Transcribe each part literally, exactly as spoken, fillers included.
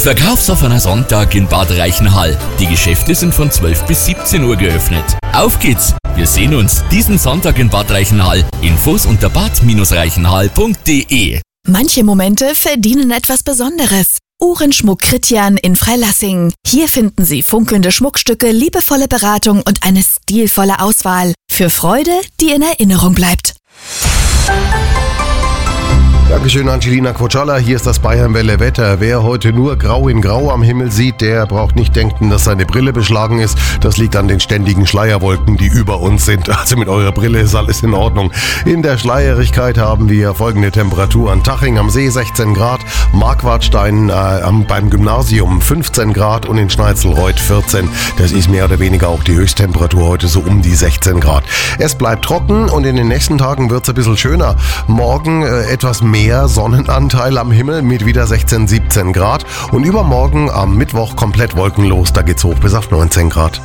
Verkaufsoffener Sonntag in Bad Reichenhall. Die Geschäfte sind von zwölf bis siebzehn Uhr geöffnet. Auf geht's! Wir sehen uns diesen Sonntag in Bad Reichenhall. Infos unter bad reichenhall punkt de. Manche Momente verdienen etwas Besonderes. Uhrenschmuck Kritjan in Freilassing. Hier finden Sie funkelnde Schmuckstücke, liebevolle Beratung und eine stilvolle Auswahl. Für Freude, die in Erinnerung bleibt. Dankeschön, Angelina Kochala. Hier ist das Bayernwelle Wetter. Wer heute nur grau in grau am Himmel sieht, der braucht nicht denken, dass seine Brille beschlagen ist. Das liegt an den ständigen Schleierwolken, die über uns sind. Also mit eurer Brille ist alles in Ordnung. In der Schleierigkeit haben wir folgende Temperaturen. Taching am See sechzehn Grad, Marquardstein äh, am, beim Gymnasium fünfzehn Grad und in Schneizelreuth vierzehn. Das ist mehr oder weniger auch die Höchsttemperatur heute, so um die sechzehn Grad. Es bleibt trocken und in den nächsten Tagen wird es ein bisschen schöner. Morgen äh, etwas mehr Sonnenanteil am Himmel mit wieder sechzehn, siebzehn Grad und übermorgen am Mittwoch komplett wolkenlos, da geht's hoch bis auf neunzehn Grad.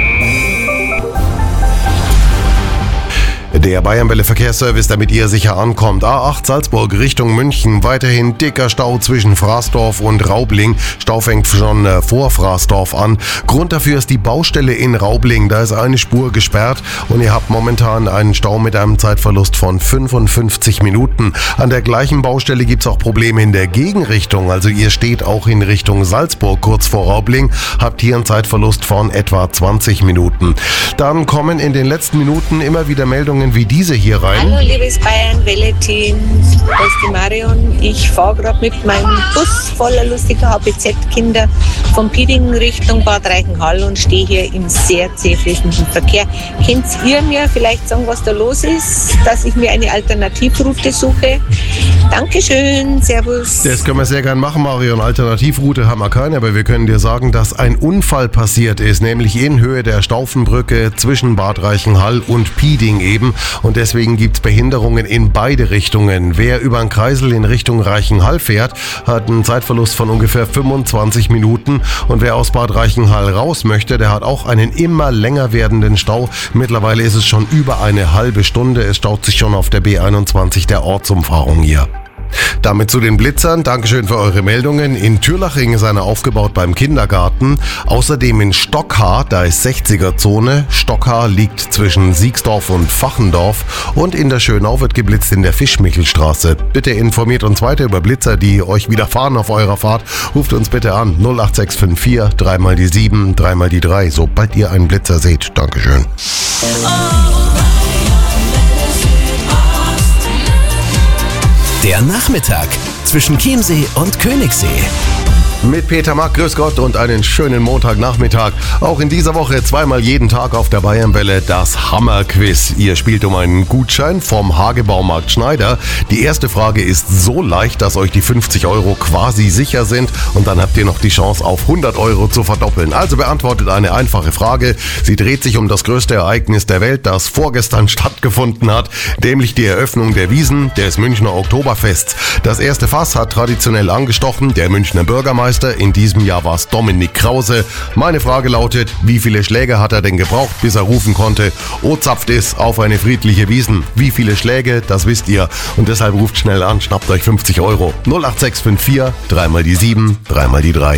Der Bayernwelle Verkehrsservice, damit ihr sicher ankommt. A acht Salzburg Richtung München. Weiterhin dicker Stau zwischen Fraßdorf und Raubling. Stau fängt schon äh, vor Fraßdorf an. Grund dafür ist die Baustelle in Raubling. Da ist eine Spur gesperrt und ihr habt momentan einen Stau mit einem Zeitverlust von fünfundfünfzig Minuten. An der gleichen Baustelle gibt's auch Probleme in der Gegenrichtung. Also ihr steht auch in Richtung Salzburg kurz vor Raubling. Habt hier einen Zeitverlust von etwa zwanzig Minuten. Dann kommen in den letzten Minuten immer wieder Meldungen wie diese hier rein. Hallo liebes Bayern-Welle-Team, das ist die Marion. Ich fahre gerade mit meinem Bus voller lustiger H B Z-Kinder von Pieding Richtung Bad Reichenhall und stehe hier im sehr zähfließenden Verkehr. Könnt ihr mir vielleicht sagen, was da los ist, dass ich mir eine Alternativroute suche? Dankeschön, servus. Das können wir sehr gern machen, Marion. Alternativroute haben wir keine, aber wir können dir sagen, dass ein Unfall passiert ist, nämlich in Höhe der Staufenbrücke zwischen Bad Reichenhall und Pieding eben. Und deswegen gibt es Behinderungen in beide Richtungen. Wer über den Kreisel in Richtung Reichenhall fährt, hat einen Zeitverlust von ungefähr fünfundzwanzig Minuten. Und wer aus Bad Reichenhall raus möchte, der hat auch einen immer länger werdenden Stau. Mittlerweile ist es schon über eine halbe Stunde. Es staut sich schon auf der B einundzwanzig der Ortsumfahrung hier. Damit zu den Blitzern. Dankeschön für eure Meldungen. In Türlaching ist einer aufgebaut beim Kindergarten. Außerdem in Stockhaar, da ist sechziger-Zone. Stockhaar liegt zwischen Siegsdorf und Fachendorf. Und in der Schönau wird geblitzt in der Fischmichelstraße. Bitte informiert uns weiter über Blitzer, die euch widerfahren auf eurer Fahrt. Ruft uns bitte an null acht sechs fünf vier, drei mal die sieben, drei mal die drei, sobald ihr einen Blitzer seht. Dankeschön. Der Nachmittag zwischen Chiemsee und Königssee. Mit Peter Mack, grüß Gott und einen schönen Montagnachmittag. Auch in dieser Woche zweimal jeden Tag auf der Bayernwelle das Hammerquiz. Ihr spielt um einen Gutschein vom Hagebaumarkt Schneider. Die erste Frage ist so leicht, dass euch die fünfzig Euro quasi sicher sind und dann habt ihr noch die Chance auf hundert Euro zu verdoppeln. Also beantwortet eine einfache Frage. Sie dreht sich um das größte Ereignis der Welt, das vorgestern stattgefunden hat, nämlich die Eröffnung der Wiesn des Münchner Oktoberfests. Das erste Fass hat traditionell angestochen der Münchner Bürgermeister. In diesem Jahr war es Dominik Krause. Meine Frage lautet, wie viele Schläge hat er denn gebraucht, bis er rufen konnte, O zapft es auf eine friedliche Wiesn. Wie viele Schläge, das wisst ihr. Und deshalb ruft schnell an, schnappt euch fünfzig Euro. null acht sechs fünf vier, drei mal die sieben, drei mal die drei.